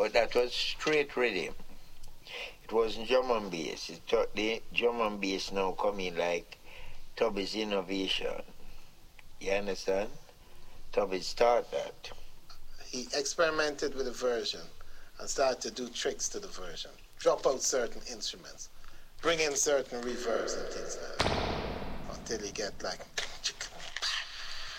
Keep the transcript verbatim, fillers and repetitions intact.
but that was straight rhythm. It wasn't drum and bass. It thought the drum and bass now coming like Tubby's innovation. You understand? Tubby started that. He experimented with the version and started to do tricks to the version. Drop out certain instruments. Bring in certain reverbs and things like that. Until you get like...